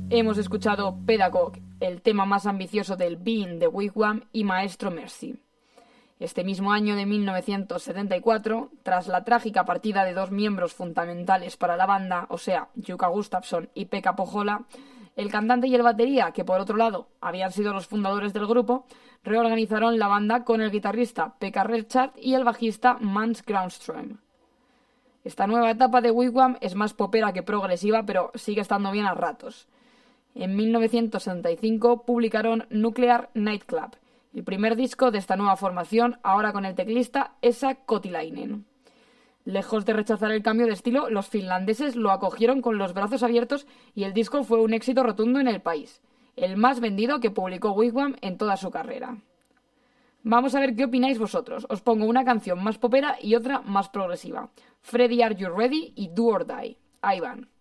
Hemos escuchado Pedagog, el tema más ambicioso del Being de Wigwam, y Maestro Mercy. Este mismo año de 1974, tras la trágica partida de dos miembros fundamentales para la banda, o sea, Jukka Gustafsson y Pekka Pohjola, el cantante y el batería, que por otro lado habían sido los fundadores del grupo, reorganizaron la banda con el guitarrista Pekka Richard y el bajista Mans Granström. Esta nueva etapa de Wigwam es más popera que progresiva, pero sigue estando bien a ratos. En 1975 publicaron Nuclear Nightclub, el primer disco de esta nueva formación, ahora con el teclista Esa Kotilainen. Lejos de rechazar el cambio de estilo, los finlandeses lo acogieron con los brazos abiertos y el disco fue un éxito rotundo en el país, el más vendido que publicó Wigwam en toda su carrera. Vamos a ver qué opináis vosotros. Os pongo una canción más popera y otra más progresiva. Freddy, Are You Ready? Y Do or Die. Ahí van.